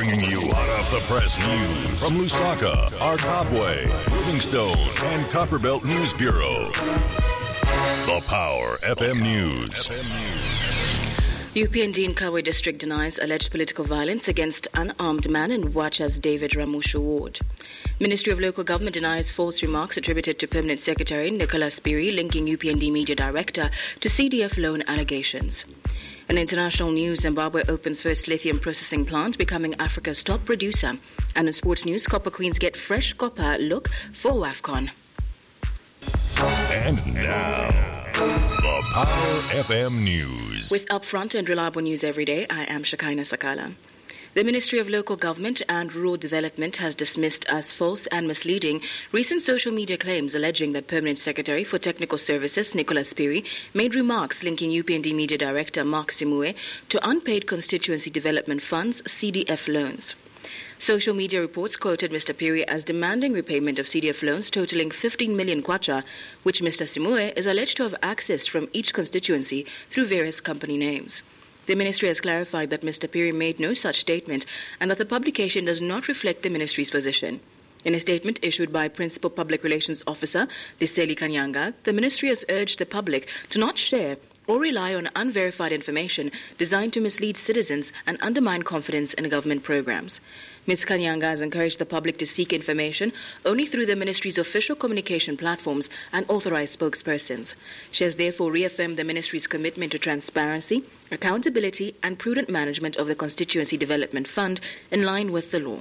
Bringing you hot off the press news from Lusaka, Arkabwe, Livingstone, and Copperbelt News Bureau. The Power FM News. UPND in Kabwe District denies alleged political violence against unarmed man in Wacha's David Ramushu ward. Ministry of Local Government denies false remarks attributed to Permanent Secretary Nicholas Piri linking UPND Media Director to CDF loan allegations. In international news, Zimbabwe opens first lithium processing plant, becoming Africa's top producer. And in sports news, Copper Queens get fresh copper look for WAFCON. And now, the Power FM News. With upfront and reliable news every day, I am Shakaina Sakala. The Ministry of Local Government and Rural Development has dismissed as false and misleading recent social media claims alleging that Permanent Secretary for Technical Services Nicholas Piri made remarks linking UPND Media Director Mark Simue to unpaid constituency development funds CDF loans. Social media reports quoted Mr. Piri as demanding repayment of CDF loans totaling 15 million kwacha, which Mr. Simue is alleged to have accessed from each constituency through various company names. The ministry has clarified that Mr. Piri made no such statement and that the publication does not reflect the ministry's position. In a statement issued by Principal Public Relations Officer Liseli Kanyanga, the ministry has urged the public to not share or rely on unverified information designed to mislead citizens and undermine confidence in government programs. Ms. Kanyanga has encouraged the public to seek information only through the ministry's official communication platforms and authorized spokespersons. She has therefore reaffirmed the ministry's commitment to transparency, accountability, and prudent management of the Constituency Development Fund in line with the law.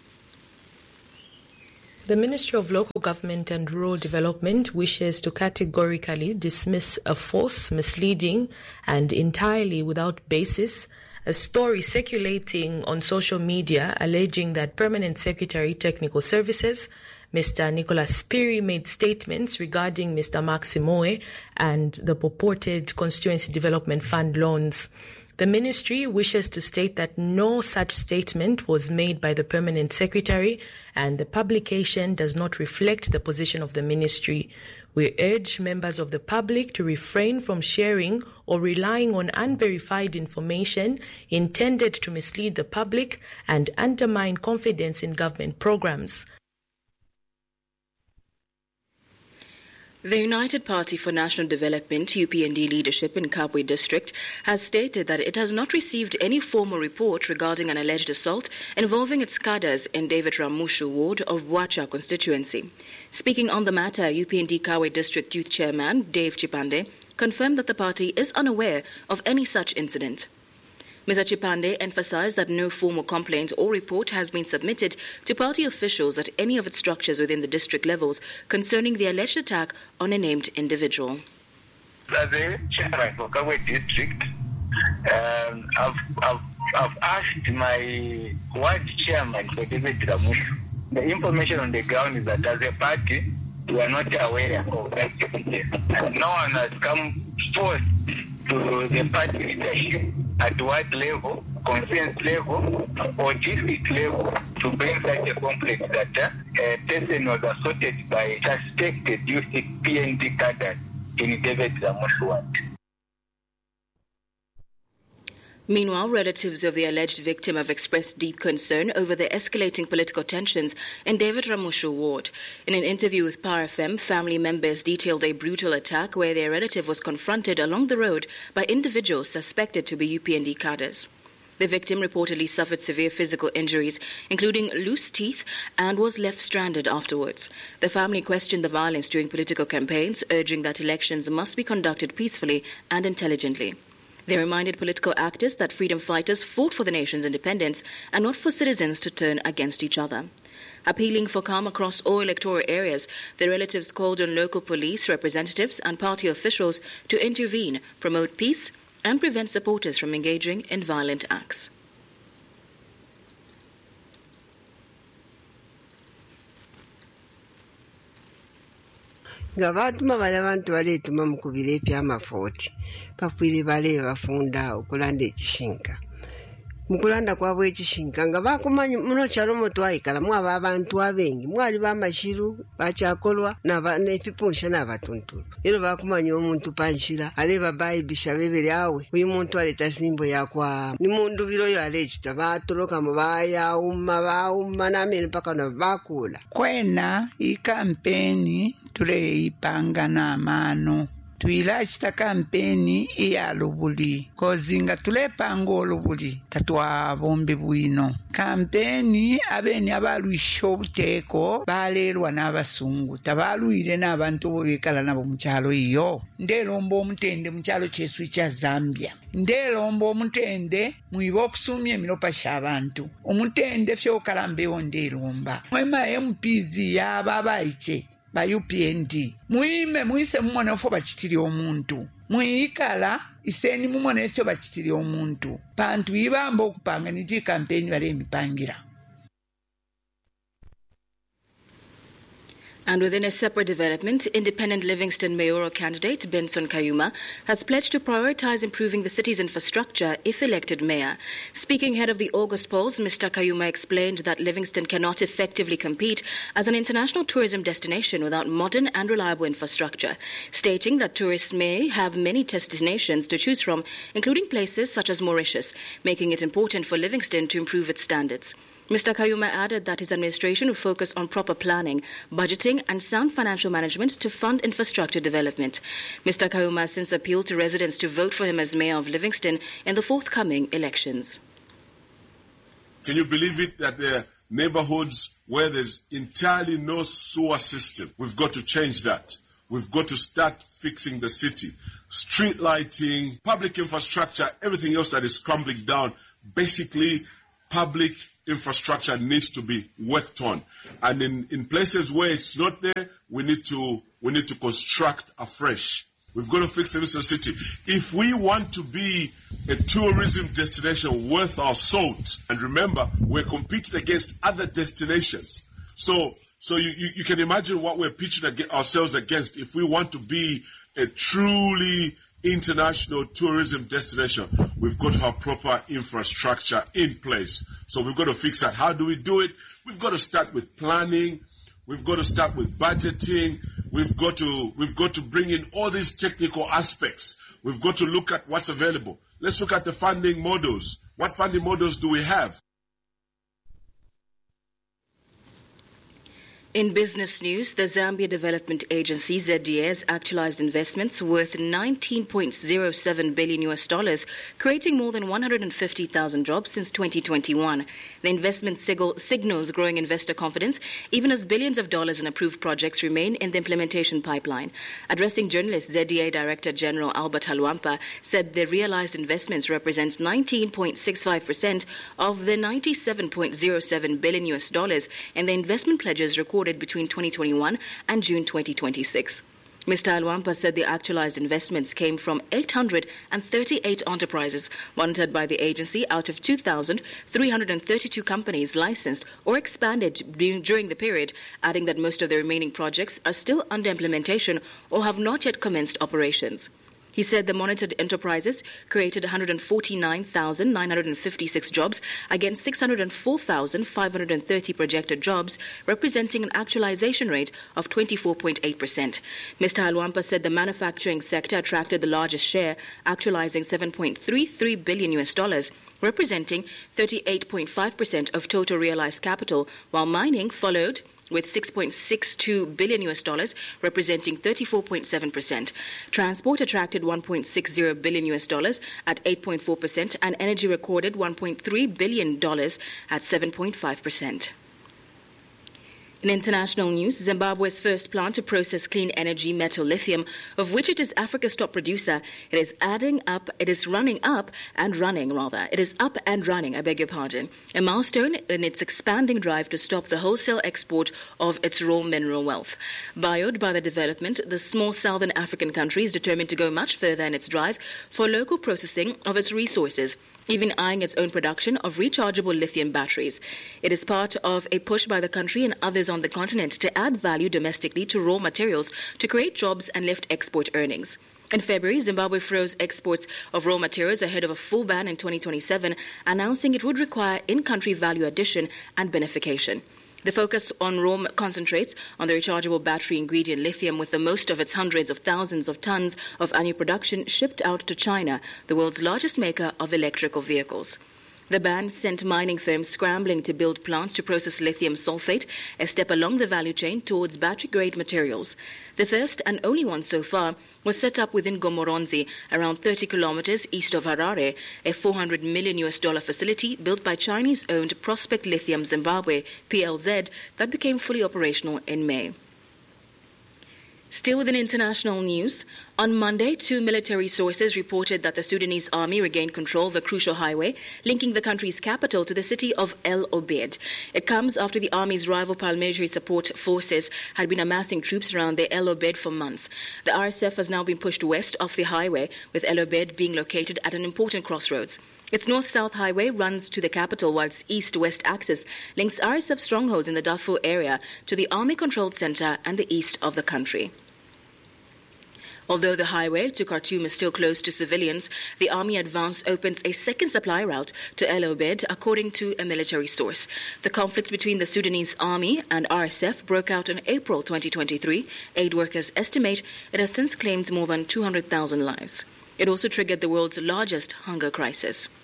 The Ministry of Local Government and Rural Development wishes to categorically dismiss a false, misleading, and entirely without basis a story circulating on social media alleging that Permanent Secretary Technical Services Mr. Nicholas Piri made statements regarding Mr. Mark Simue and the purported Constituency Development Fund loans. The ministry wishes to state that no such statement was made by the Permanent Secretary and the publication does not reflect the position of the ministry. We urge members of the public to refrain from sharing or relying on unverified information intended to mislead the public and undermine confidence in government programs. The United Party for National Development, UPND leadership in Kabwe District, has stated that it has not received any formal report regarding an alleged assault involving its cadres in David Ramushu ward of Wacha constituency. Speaking on the matter, UPND Kabwe District Youth Chairman Dave Chipande confirmed that the party is unaware of any such incident. Mr. Chipande emphasized that no formal complaint or report has been submitted to party officials at any of its structures within the district levels concerning the alleged attack on a named individual. As a chairman for Kabwe District, I've asked my ward chairman for David Ramushu. The information on the ground is that as a party, we are not aware of that incident. No one has come forth to the party leadership at what level, conference level, or district level to bring such a complaint that a person was assaulted by suspected UPND cadre in David Ramushu ward. Meanwhile, relatives of the alleged victim have expressed deep concern over the escalating political tensions in David Ramushu ward. In an interview with Power FM, family members detailed a brutal attack where their relative was confronted along the road by individuals suspected to be UPND cadres. The victim reportedly suffered severe physical injuries, including loose teeth, and was left stranded afterwards. The family questioned the violence during political campaigns, urging that elections must be conducted peacefully and intelligently. They reminded political actors that freedom fighters fought for the nation's independence and not for citizens to turn against each other. Appealing for calm across all electoral areas, the relatives called on local police representatives and party officials to intervene, promote peace, and prevent supporters from engaging in violent acts. nga batuma bali abantu baleetuma mu kubira eby'amafooti bafiire bale bafunda okulanda ekishinka mukulanda kwabwe ekishinka nga bakumanyi muno kyalo mutwayikala mwaba abantu abengi mwali bamashiru bachakolwa nefipunsha n'abatuntulu ero bakumanya omuntu panshira aleba bayibisha bebere awe uyu muntu aleta simbo yakwa ni mundu biroyo alechita batoloka mubaya bauma namene paka na bakula kwena ikampeni tuleipanga n'amano tuilachita kampeni iya lubuli kozinga tulepanga olubuli tatwabombe bwino kampeni abeni abalwisha obuteko balerwa n'abasungu tabalwire n'abantu bobekala nabo mukyalo iyo ndelomba omutende mukyalo kyesu kya Zambia ndelomba omutende mwiba okusumya emiropa ky'abantu omutende fyokalambewo ndelomba mwema MPs yababaike ba UPND muise mumone ofo bakitiri omuntu muikala iseni mumone efyo bakitiri omuntu bantu ibamba okupanga niji campaign bale emipangira. And within a separate development, independent Livingston mayoral candidate Benson Kayuma has pledged to prioritize improving the city's infrastructure if elected mayor. Speaking ahead of the August polls, Mr. Kayuma explained that Livingston cannot effectively compete as an international tourism destination without modern and reliable infrastructure, stating that tourists may have many destinations to choose from, including places such as Mauritius, making it important for Livingston to improve its standards. Mr. Kayuma added that his administration will focus on proper planning, budgeting and sound financial management to fund infrastructure development. Mr. Kayuma has since appealed to residents to vote for him as mayor of Livingston in the forthcoming elections. Can you believe it that there are neighborhoods where there's entirely no sewer system? We've got to change that. We've got to start fixing the city. Street lighting, public infrastructure, everything else that is crumbling down. Basically, public infrastructure needs to be worked on, and in places where it's not there, we need to construct afresh. We've got to fix the city. If we want to be a tourism destination worth our salt, and remember, we're competing against other destinations. So you can imagine what we're pitching ourselves against if we want to be a truly international tourism destination. We've got to have proper infrastructure in place. So we've got to fix that. How do we do it? We've got to start with planning. We've got to start with budgeting. We've got to bring in all these technical aspects. We've got to look at what's available. Let's look at the funding models. What funding models do we have? In business news, the Zambia Development Agency, ZDA, has actualized investments worth $19.07 billion, creating more than 150,000 jobs since 2021. The investment signals growing investor confidence, even as billions of dollars in approved projects remain in the implementation pipeline. Addressing journalists, ZDA Director General Albert Halwampa said the realized investments represent 19.65% of the $97.07 billion and the investment pledges recorded between 2021 and June 2026. Mr. Alwampa said the actualized investments came from 838 enterprises monitored by the agency out of 2,332 companies licensed or expanded during the period, adding that most of the remaining projects are still under implementation or have not yet commenced operations. He said the monitored enterprises created 149,956 jobs against 604,530 projected jobs, representing an actualization rate of 24.8%. Mr. Halwampa said the manufacturing sector attracted the largest share, actualizing $7.33 billion, representing 38.5% of total realized capital, while mining followed with $6.62 billion, representing 34.7%. Transport attracted $1.60 billion at 8.4%, and energy recorded $1.3 billion at 7.5%. In international news, Zimbabwe's first plant to process clean energy metal lithium, of which it is Africa's top producer, it is up and running, a milestone in its expanding drive to stop the wholesale export of its raw mineral wealth. Buoyed by the development, the small southern African country is determined to go much further in its drive for local processing of its resources, even eyeing its own production of rechargeable lithium batteries. It is part of a push by the country and others on the continent to add value domestically to raw materials to create jobs and lift export earnings. In February, Zimbabwe froze exports of raw materials ahead of a full ban in 2027, announcing it would require in-country value addition and beneficiation. The focus on raw concentrates on the rechargeable battery ingredient lithium, with the most of its hundreds of thousands of tons of annual production shipped out to China, the world's largest maker of electrical vehicles. The ban sent mining firms scrambling to build plants to process lithium sulfate, a step along the value chain towards battery-grade materials. The first and only one so far was set up within Gomoronzi, around 30 kilometers east of Harare, a $400 million facility built by Chinese-owned Prospect Lithium Zimbabwe, PLZ, that became fully operational in May. Still within international news, on Monday, 2 military sources reported that the Sudanese army regained control of a crucial highway linking the country's capital to the city of El Obeid. It comes after the army's rival paramilitary support forces had been amassing troops around the El Obeid for months. The RSF has now been pushed west off the highway, with El Obeid being located at an important crossroads. Its north-south highway runs to the capital, while its east-west axis links RSF strongholds in the Darfur area to the army-controlled center and the east of the country. Although the highway to Khartoum is still closed to civilians, the army advance opens a second supply route to El Obeid, according to a military source. The conflict between the Sudanese army and RSF broke out in April 2023. Aid workers estimate it has since claimed more than 200,000 lives. It also triggered the world's largest hunger crisis.